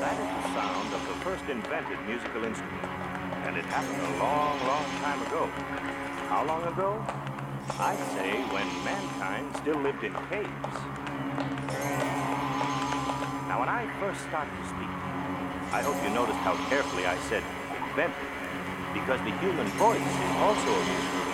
That is the sound of the first invented musical instrument. And it happened a long, long time ago. How long ago? I'd say when mankind still lived in caves. Now, when I first started to speak, I hope you noticed how carefully I said invented, because the human voice is also a musical